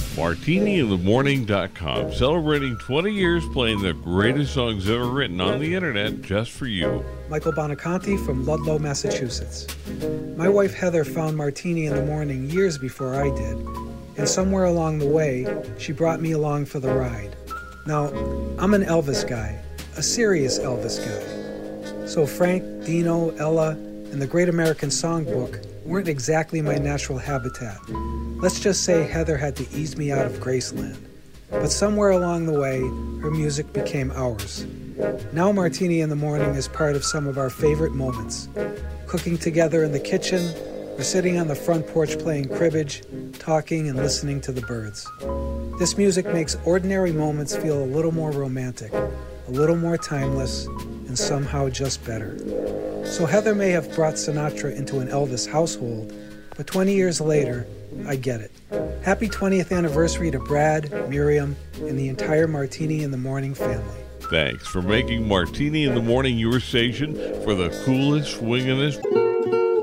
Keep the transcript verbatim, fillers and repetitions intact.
martini in the morning dot com, celebrating twenty years playing the greatest songs ever written on the internet just for you. Michael Bonaconti from Ludlow, Massachusetts. My wife Heather found Martini in the Morning years before I did, and somewhere along the way, she brought me along for the ride. Now, I'm an Elvis guy, a serious Elvis guy. So Frank, Dino, Ella, and the Great American Songbook weren't exactly my natural habitat. Let's just say Heather had to ease me out of Graceland. But somewhere along the way, her music became ours. Now Martini in the Morning is part of some of our favorite moments. Cooking together in the kitchen, or sitting on the front porch playing cribbage, talking and listening to the birds. This music makes ordinary moments feel a little more romantic, a little more timeless, and somehow just better. So Heather may have brought Sinatra into an Elvis household, but twenty years later, I get it. Happy twentieth anniversary to Brad, Miriam, and the entire Martini in the Morning family. Thanks for making Martini in the Morning your station for the coolest, swingin'est